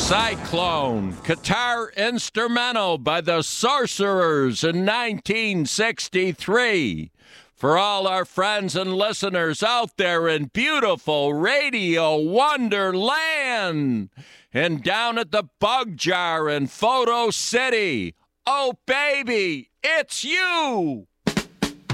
Cyclone, guitar instrumental by the Sorcerers in 1963. For all our friends and listeners out there in beautiful Radio Wonderland and down at the Bug Jar in Photo City. Oh, baby, it's you!